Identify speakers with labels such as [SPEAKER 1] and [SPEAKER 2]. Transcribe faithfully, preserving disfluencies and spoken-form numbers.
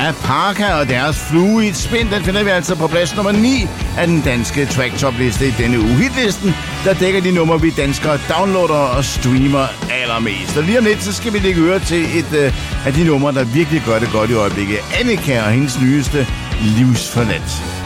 [SPEAKER 1] Ja, Parka og deres Flue i et spind, den finder vi altså på plads nummer ni af den danske track-top-liste i denne uge. Hitlisten, der dækker de numre, vi danskere downloader og streamer allermest. Og lige om lidt, så skal vi lægge øre til et uh, af de numre, der virkelig gør det godt i øjeblikket. Annika og hendes nyeste Livsforladt.